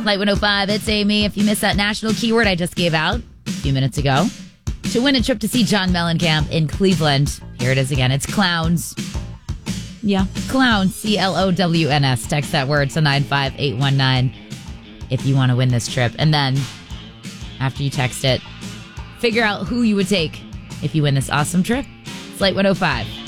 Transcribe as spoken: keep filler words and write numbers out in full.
Light one oh five, it's Amy. If you missed that national keyword I just gave out a few minutes ago, to win a trip to see John Mellencamp in Cleveland, here it is again. It's clowns. Yeah. Clowns, C L O W N S. Text that word to nine five eight one nine if you want to win this trip. And then, after you text it, figure out who you would take if you win this awesome trip. It's Light one oh five.